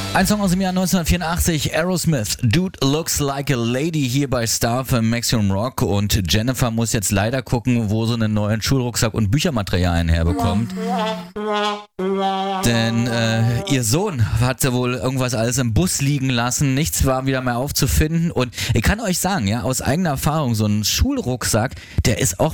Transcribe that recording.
Ein Song aus dem Jahr 1984, Aerosmith, Dude Looks Like a Lady, hier bei Star für Maximum Rock. Und Jennifer muss jetzt leider gucken, wo sie einen neuen Schulrucksack und Büchermaterialien herbekommt. Denn ihr Sohn hat ja wohl irgendwas alles im Bus liegen lassen, nichts war wieder mehr aufzufinden. Und ich kann euch sagen, ja, aus eigener Erfahrung, so ein Schulrucksack, der ist auch